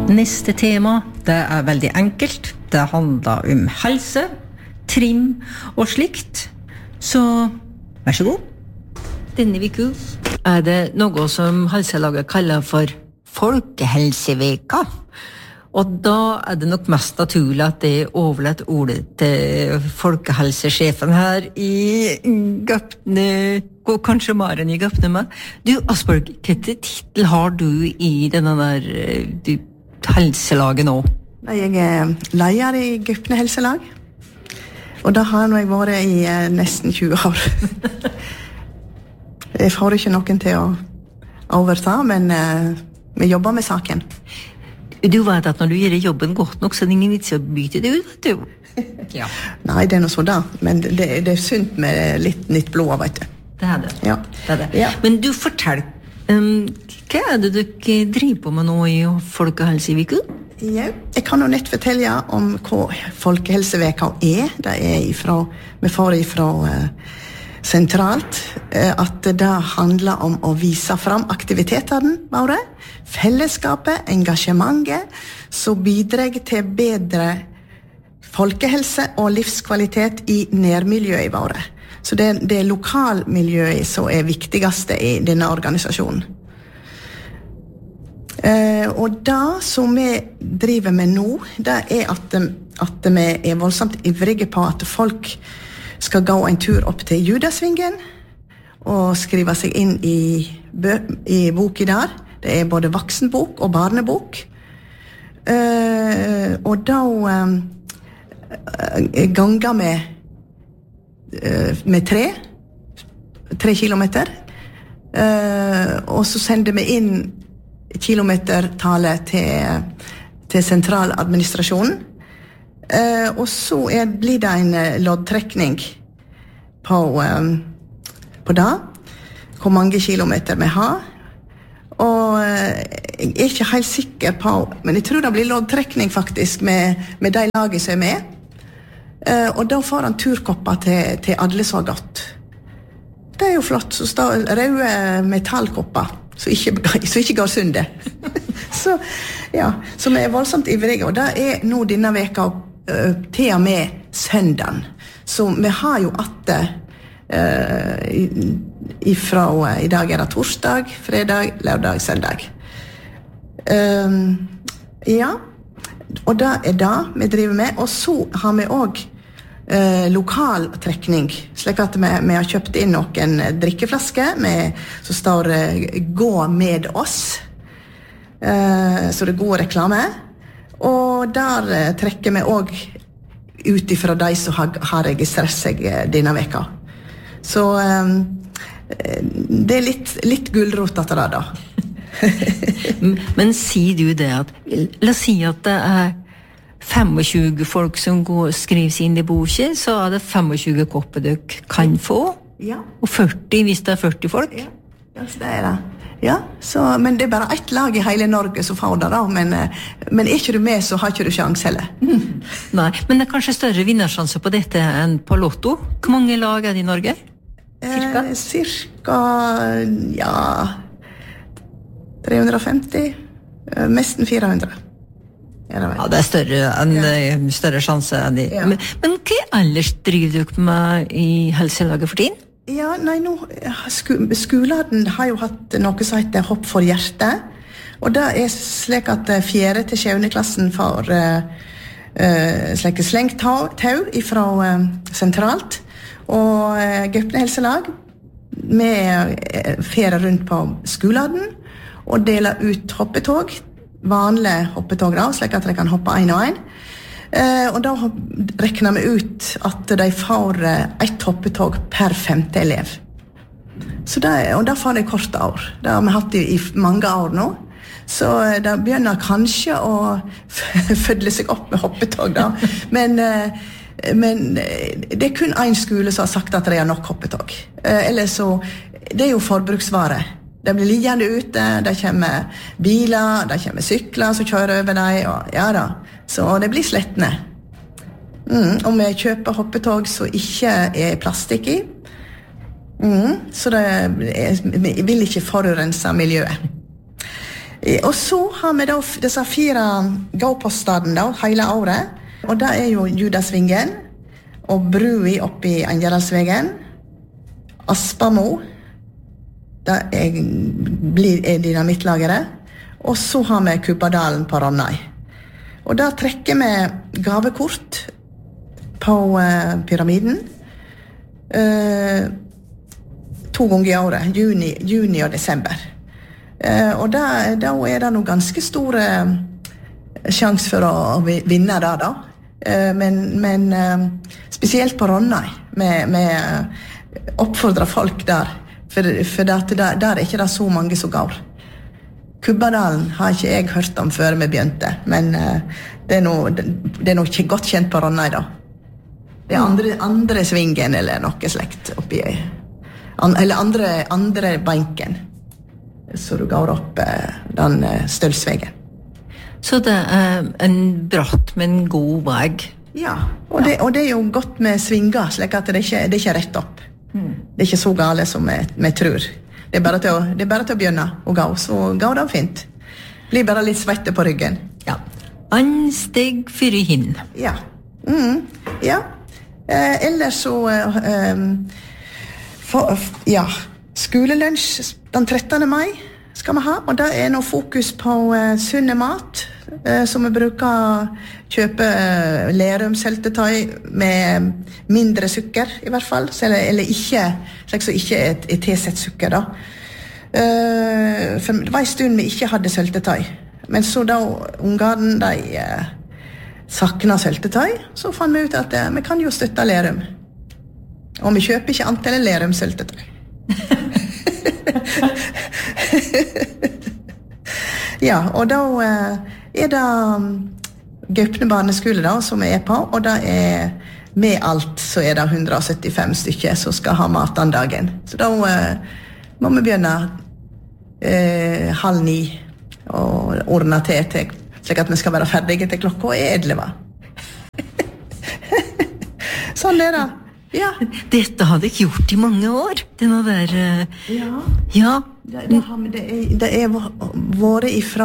Neste tema, det veldig enkelt. Det handler om helse, trim og slikt. Så vær så god. Denne uka det noe som Helselaget kaller for Folkehelseveka. Og da det nok mest naturlig at det overlatt ordet til folkehelsesjefen her i Gøpne, og kanskje Maren i Gøpne med. Du, Asborg, hvilken titel har du i denne der helselaget nå? Jeg leder i Gøpne helselag, og da har jeg vært i nesten 20 år. Jeg får ikke noen til å overta, men vi jobber med saken. Du vet at når du gjør jobben godt nok, så det ingen vits å bytte det ut, vet du. Ja. Nei, det noe så da, men det sunt med litt nytt blod, vet du. Det det. Ja. Det. Ja. Men du, fortell, hva det dere driver på med nå i Folkehelseveka? Ja, jeg kan jo nett fortelle om hva Folkehelseveka Det vi får ifra sentralt, at det handler om å vise fram aktivitetene våre, fellesskapet, engasjementet, som bidrar til bedre folkehelse og livskvalitet i nærmiljøet våre. Så det lokalmiljøet som viktigste i denne organisasjonen. Og det som vi driver med nå, det at vi voldsomt ivrige på at folk skal gå en tur opp til Judasvingen og skrive seg inn i boka der. Det både voksenbok og barnebok. Og da ganger med 3 kilometer. Og så sender vi inn kilometertallet til sentraladministrasjonen. Og så blir det en loddtrekning på det, hvor mange kilometer vi har. Og jeg ikke helt sikker på, men jeg tror det blir loddtrekning faktisk med de laget som med. Og da får han turkopper til alle så godt. Det jo flott, så står røde metallkopper, så ikke går sundet. Så vi voldsomt ivrige, og det nå denne veka til og med søndagen. Så vi har jo ifra i dag det torsdag, fredag, lørdag, søndag. Ja, og det det vi driver med. Og så har vi også lokal trekning, slik at vi har kjøpt inn noen drikkeflasker som står «Gå med oss», så det er god reklame. Og der trekker vi også ut ifra de som har registrert seg denne veka. Så det litt gulrot at det da. Men sier du det at, la oss si at det 25 folk som skriver seg inn i boken, så det 25 kopper dere kan få, ja. Og 40 hvis det 40 folk. Ja, så det det. Ja, men det bare ett lag i hele Norge som får det da, men ikke du med, så har ikke du sjans heller. Nei, men det kanskje større vinnersjanse på dette enn på Lotto. Hvor mange lag det i Norge? Cirka? Cirka, ja, 350, nesten 400. Ja, det større sjanse enn de. Ja. Men hva ellers driver dere med i helselaget for tiden? Ja, nei, nå, skolen har jo hatt noe som heter Hopp for hjertet, og det slik at 4. til 7. klassen får slik slengt tau ifra sentralt, og Gøpne helselag med ferie rundt på skolen, og deler ut hoppetog, vanlige hoppetog da, slik at de kan hoppe en og en. Og da rekner vi ut at de får ett hoppetog per 5. elev. Og da får de korte år. Det har vi hatt i mange år nå. Så det begynner kanskje å fødle seg opp med hoppetog da. Men det kun en skole som har sagt at de har nok hoppetog. Ellers så, det jo forbruksvare. De blir liggende ute, det kommer biler, det kommer sykler som kjører over dem, og ja da. Så det blir slettende. Og vi kjøper hoppetog som ikke plastikk i. Så vi vil ikke forurense miljøet. Og så har vi da disse 4 gå-postene da, hele året. Og det jo Judasvingen, og Brui oppe i Angeralsvegen, Aspamo, det dynamittlageret, og så har vi Kubbadalen på Ronnøy. Og da trekker vi gavekort på pyramiden 2 ganger i året, juni og desember. Og da det noe ganske store sjans for å vinne det da. Men spesielt på Ronnøy, med oppfordrer folk der, for der ikke det så mange som går. Kubbadalen har ikke jeg hørt om før vi begynte, men det noe ikke godt kjent på Ronnøy da. Det andre svingen eller noe slekt oppi, eller andre banken, så du går opp den Stølsvegen. Så det en bratt, men god vei? Ja, og det jo godt med svinger, slik at det ikke rett opp. Det ikke så gale som vi tror. Det bare til å begynne å gå, så går det fint. Blir bare litt svette på ryggen. Ja, ansteg for i hinn. Ja, ja. Ellers så, ja, skolelunsj den 13. mai skal vi ha, og det noe fokus på sunne mat, som vi bruker kjøpe lerumseltetøy med mindre sukker i hvert fall, eller ikke, slik som ikke tilsett sukker da. For det var en stund vi ikke hadde søltetøy, men så da ungene de sakna søltetøy, så fant vi ut at vi kan jo støtte Lerum. Og vi kjøper ikke antallet Lerum-søltetøy. Ja, og da det Gaupne barneskole da, som vi på, og da med alt så det 175 stykker som skal ha mat den dagen. Så da må vi begynne 8:30 og ordne til slik at vi skal være ferdige til klokka 11. Sånn det. Ja. Dette hadde jeg gjort i mange år. Denne der... Ja. Det vært ifra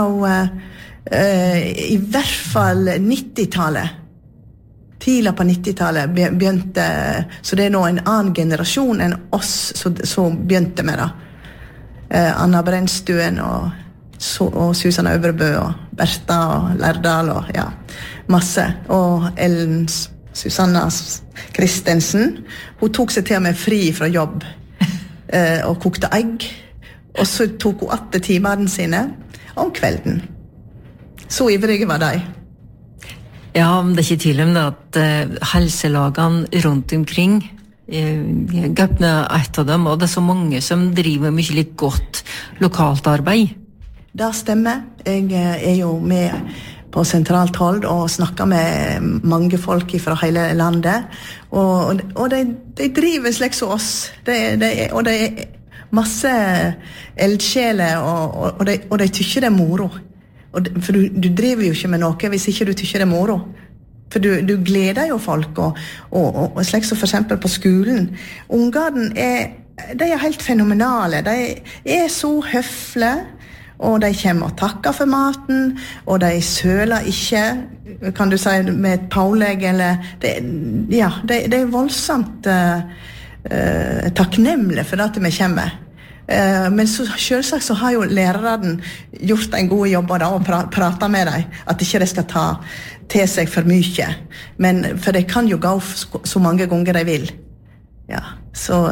i hvert fall 90-tallet. Tidlig på 90-tallet begynte, så det nå en annen generasjon enn oss som begynte med det. Anna Brennstuen og Susanne Øvrebø og Bertha og Lærdal og ja, masse. Og Ellen Susanna Kristensen, hun tok seg til med fri fra jobb og kokte egg, og så tok hun 8 timene sine om kvelden. Så ivrige var de. Ja, men det ikke tvil om det at helselagene rundt omkring Gaupne et av dem, og det så mange som driver mye litt godt lokalt arbeid. Det stemmer. Jeg jo med på sentralt hold og snakker med mange folk fra hele landet, og de driver slik som oss. Og det masse eldsjeler, og de tykker det moro. For du driver jo ikke med noe hvis ikke du tykker det moro. For du gleder jo folk, og slik som for eksempel på skolen. Ungene de helt fenomenale. De så høflige, og de kommer og takker for maten, og de søler ikke, kan du si, med et pålegg, eller de voldsomt takknemlige for at vi kommer. Men så selvsagt så har jo læreren gjort en god jobb da, og pratet med dem, at ikke de skal ta til seg for mye. Men for de kan jo gå så mange ganger de vil. Ja, så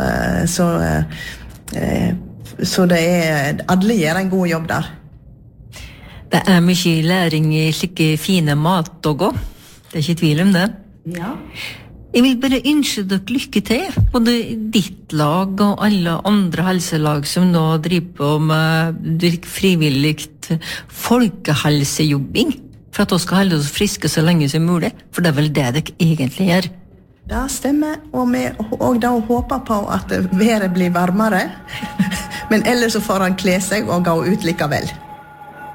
det alle gjør en god jobb der. Det mye læring i slike fine mat og gå. Det ikke tvil om det. Ja. Jeg vil bare ønske dere lykke til, både ditt lag og alle andre helselag som nå driver på med frivilligt folkehelsejobbing, for at vi skal holde oss friske så lenge som mulig, for det vel det dere egentlig gjør. Det stemmer, og da håper på at været blir varmere, men ellers så får han kle seg og gå ut likevel.